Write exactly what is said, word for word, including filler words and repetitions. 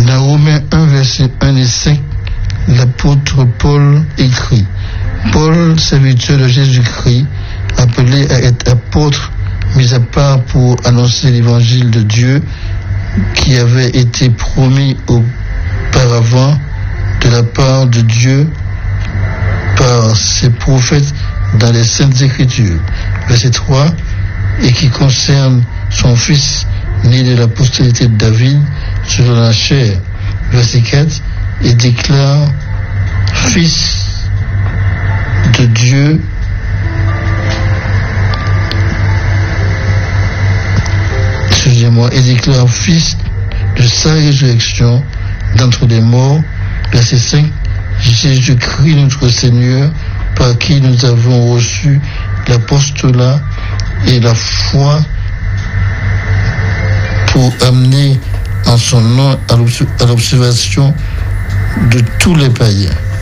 Dans Romains un, verset un et cinq, l'apôtre Paul écrit: Paul, serviteur de Jésus-Christ, appelé à être apôtre, mis à part pour annoncer l'évangile de Dieu qui avait été promis auparavant de la part de Dieu par ses prophètes dans les Saintes Écritures. Verset trois, et qui concerne son fils né de la postérité de David selon la chair. Verset quatre, et déclare fils de Dieu excusez-moi et déclare fils de sa résurrection d'entre les morts. Verset cinq, Jésus-Christ notre Seigneur, par qui nous avons reçu l'apostolat et la foi pour amener en son nom à l'observation de tous les païens.